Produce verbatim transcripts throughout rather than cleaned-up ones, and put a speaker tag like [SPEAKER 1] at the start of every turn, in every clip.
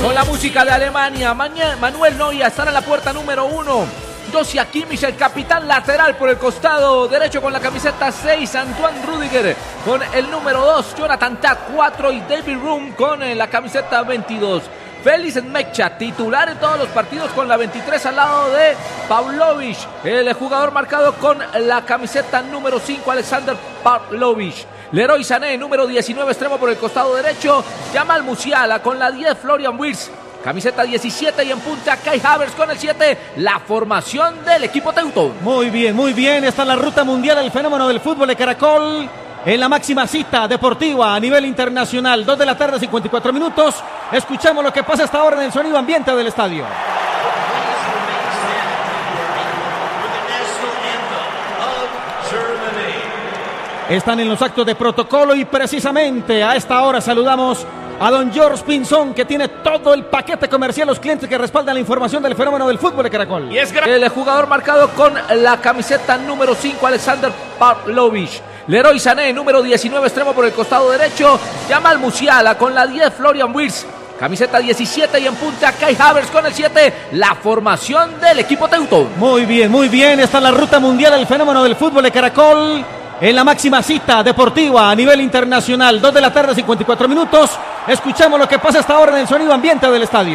[SPEAKER 1] Con la música de Alemania, Maña, Manuel Neuer estará en la puerta número uno. Josia Kimmich, el capitán lateral por el costado derecho con la camiseta seis. Antoine Rüdiger con el número dos. Jonathan Tah cuatro y David Raum con la camiseta veintidós. Félix Mecha, titular en todos los partidos con la veintitrés al lado de Pavlovic. El jugador marcado con la camiseta número cinco, Alexander Pavlovic. Leroy Sané, número diecinueve, extremo por el costado derecho. Jamal Musiala con la diez, Florian Wirtz. Camiseta diecisiete y en punta Kai Havertz con el siete, la formación del equipo teuto.
[SPEAKER 2] Muy bien, muy bien, está en la ruta mundial el fenómeno del fútbol de Caracol. En la máxima cita deportiva a nivel internacional, dos de la tarde, cincuenta y cuatro minutos. Escuchamos lo que pasa hasta ahora en el sonido ambiente del estadio. Están en los actos de protocolo y precisamente a esta hora saludamos a don George Pinzón, que tiene todo el paquete comercial, los clientes que respaldan la información del fenómeno del fútbol de Caracol.
[SPEAKER 1] Y es el jugador marcado con la camiseta número cinco, Alexander Pavlovic. Leroy Sané, número diecinueve, extremo por el costado derecho. Jamal Musiala con la diez, Florian Wirtz. Camiseta diecisiete y en punta Kai Havertz con el siete, la formación del equipo teuto.
[SPEAKER 2] Muy bien, muy bien, está en la ruta mundial el fenómeno del fútbol de Caracol. En la máxima cita deportiva a nivel internacional, dos de la tarde, cincuenta y cuatro minutos. Escuchamos lo que pasa hasta ahora en el sonido ambiente del estadio.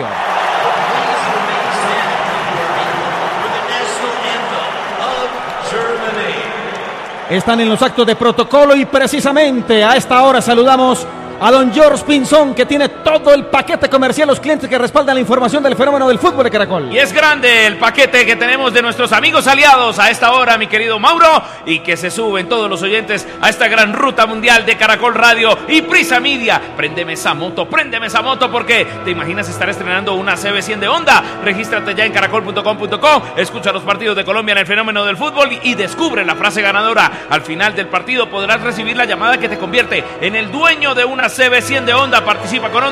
[SPEAKER 2] Están en los actos de protocolo y precisamente a esta hora saludamos a don George Pinzón, que tiene todo el paquete comercial, los clientes que respaldan la información del fenómeno del fútbol de Caracol.
[SPEAKER 3] Y es grande el paquete que tenemos de nuestros amigos aliados a esta hora, mi querido Mauro, y que se suben todos los oyentes a esta gran ruta mundial de Caracol Radio y Prisa Media. Préndeme esa moto, préndeme esa moto, porque te imaginas estar estrenando una C B cien de Honda. Regístrate ya en caracol punto com punto co, escucha los partidos de Colombia en el fenómeno del fútbol y descubre la frase ganadora. Al final del partido podrás recibir la llamada que te convierte en el dueño de una C B cien de Honda. Participa con Honda.